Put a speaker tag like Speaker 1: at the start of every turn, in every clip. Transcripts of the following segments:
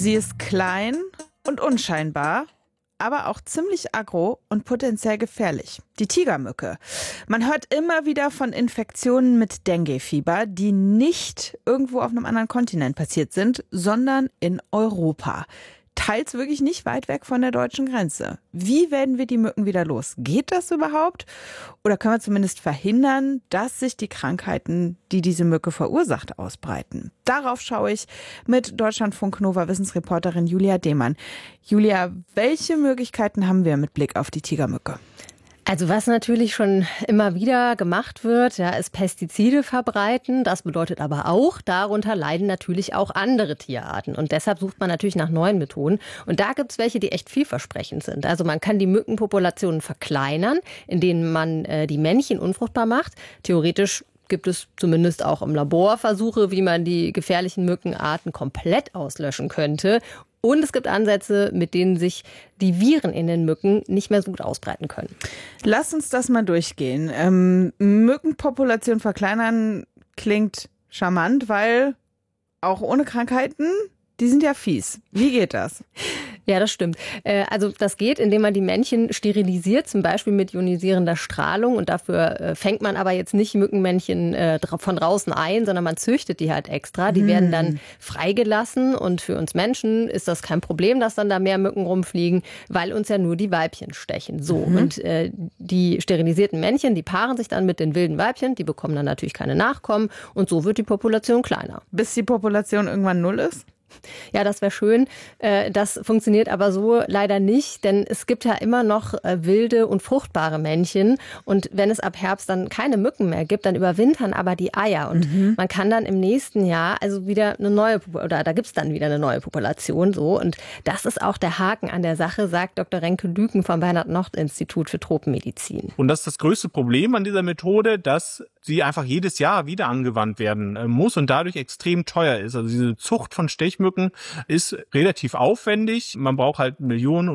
Speaker 1: Sie ist klein und unscheinbar, aber auch ziemlich aggro und potenziell gefährlich. Die Tigermücke. Man hört immer wieder von Infektionen mit Dengue-Fieber, die nicht irgendwo auf einem anderen Kontinent passiert sind, sondern in Europa. Teils wirklich nicht weit weg von der deutschen Grenze. Wie werden wir die Mücken wieder los? Geht das überhaupt? Oder können wir zumindest verhindern, dass sich die Krankheiten, die diese Mücke verursacht, ausbreiten? Darauf schaue ich mit Deutschlandfunk Nova Wissensreporterin Julia Demann. Julia, welche Möglichkeiten haben wir mit Blick auf die Tigermücke?
Speaker 2: Also was natürlich schon immer wieder gemacht wird, ist Pestizide verbreiten. Das bedeutet aber auch, darunter leiden natürlich auch andere Tierarten. Und deshalb sucht man natürlich nach neuen Methoden. Und da gibt es welche, die echt vielversprechend sind. Also man kann die Mückenpopulationen verkleinern, indem man die Männchen unfruchtbar macht. Theoretisch gibt es zumindest auch im Labor Versuche, wie man die gefährlichen Mückenarten komplett auslöschen könnte. Und es gibt Ansätze, mit denen sich die Viren in den Mücken nicht mehr so gut ausbreiten können.
Speaker 1: Lass uns das mal durchgehen. Mückenpopulation verkleinern klingt charmant, weil auch ohne Krankheiten, die sind ja fies. Wie geht das?
Speaker 2: Ja, das stimmt. Also das geht, indem man die Männchen sterilisiert, zum Beispiel mit ionisierender Strahlung. Und dafür fängt man aber jetzt nicht Mückenmännchen von draußen ein, sondern man züchtet die halt extra. Die werden dann freigelassen. Und für uns Menschen ist das kein Problem, dass dann da mehr Mücken rumfliegen, weil uns ja nur die Weibchen stechen. So. Und die sterilisierten Männchen, die paaren sich dann mit den wilden Weibchen. Die bekommen dann natürlich keine Nachkommen. Und so wird die Population kleiner.
Speaker 1: Bis die Population irgendwann null ist?
Speaker 2: Ja, das wäre schön. Das funktioniert aber so leider nicht, denn es gibt ja immer noch wilde und fruchtbare Männchen. Und wenn es ab Herbst dann keine Mücken mehr gibt, dann überwintern aber die Eier. Und man kann dann im nächsten Jahr also wieder eine neue, oder da gibt es dann wieder eine neue Population. So. Und das ist auch der Haken an der Sache, sagt Dr. Renke Lüken vom Bernhard-Nocht-Institut für Tropenmedizin.
Speaker 3: Und das ist das größte Problem an dieser Methode, dass sie einfach jedes Jahr wieder angewandt werden muss und dadurch extrem teuer ist. Also diese Zucht von Stechmücken ist relativ aufwendig. Man braucht halt Millionen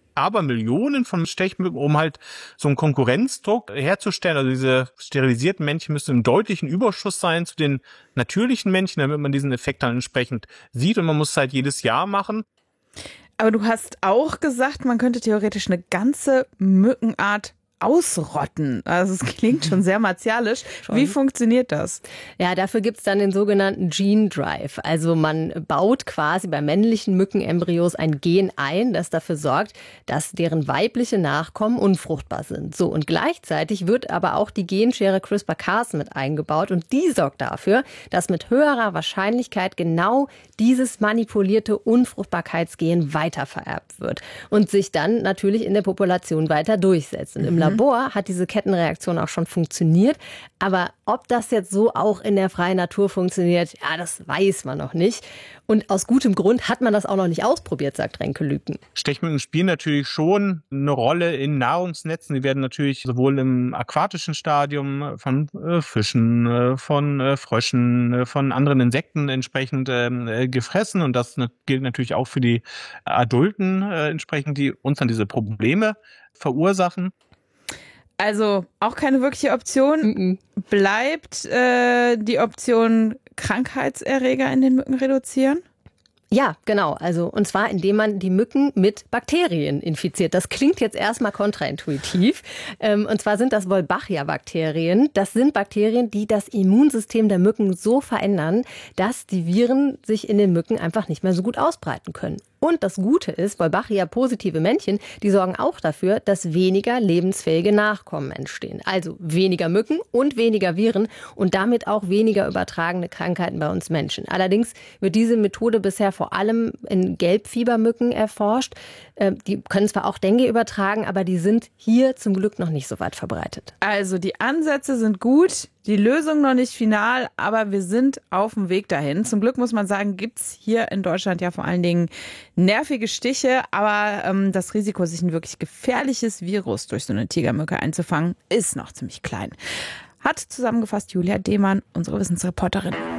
Speaker 3: von Stechmücken, um halt so einen Konkurrenzdruck herzustellen. Also diese sterilisierten Männchen müssen im deutlichen Überschuss sein zu den natürlichen Männchen, damit man diesen Effekt dann entsprechend sieht. Und man muss es halt jedes Jahr machen.
Speaker 1: Aber du hast auch gesagt, man könnte theoretisch eine ganze Mückenart ausrotten. Also es klingt schon sehr martialisch. Wie funktioniert das?
Speaker 2: Ja, dafür gibt's dann den sogenannten Gene Drive. Also man baut quasi bei männlichen Mückenembryos ein Gen ein, das dafür sorgt, dass deren weibliche Nachkommen unfruchtbar sind. So, und gleichzeitig wird aber auch die Genschere CRISPR-Cas mit eingebaut und die sorgt dafür, dass mit höherer Wahrscheinlichkeit genau dieses manipulierte Unfruchtbarkeitsgen weitervererbt wird und sich dann natürlich in der Population weiter durchsetzt. Und im Labor hat diese Kettenreaktion auch schon funktioniert. Aber ob das jetzt so auch in der freien Natur funktioniert, ja, das weiß man noch nicht. Und aus gutem Grund hat man das auch noch nicht ausprobiert, sagt Renke Lüken.
Speaker 3: Stechmücken spielen natürlich schon eine Rolle in Nahrungsnetzen. Die werden natürlich sowohl im aquatischen Stadium von Fischen, von Fröschen, von anderen Insekten entsprechend gefressen. Und das gilt natürlich auch für die Adulten entsprechend, die uns dann diese Probleme verursachen.
Speaker 1: Also auch keine wirkliche Option. Bleibt die Option Krankheitserreger in den Mücken reduzieren?
Speaker 2: Ja, genau. Also, und zwar, indem man die Mücken mit Bakterien infiziert. Das klingt jetzt erstmal kontraintuitiv. Und zwar sind das Wolbachia-Bakterien. Das sind Bakterien, die das Immunsystem der Mücken so verändern, dass die Viren sich in den Mücken einfach nicht mehr so gut ausbreiten können. Und das Gute ist, Wolbachia-positive Männchen, die sorgen auch dafür, dass weniger lebensfähige Nachkommen entstehen. Also weniger Mücken und weniger Viren und damit auch weniger übertragene Krankheiten bei uns Menschen. Allerdings wird diese Methode bisher vor allem in Gelbfiebermücken erforscht. Die können zwar auch Dengue übertragen, aber die sind hier zum Glück noch nicht so weit verbreitet.
Speaker 1: Also die Ansätze sind gut, die Lösung noch nicht final, aber wir sind auf dem Weg dahin. Zum Glück muss man sagen, gibt's hier in Deutschland ja vor allen Dingen nervige Stiche, aber das Risiko, sich ein wirklich gefährliches Virus durch so eine Tigermücke einzufangen, ist noch ziemlich klein. Hat zusammengefasst Julia Demann, unsere Wissensreporterin.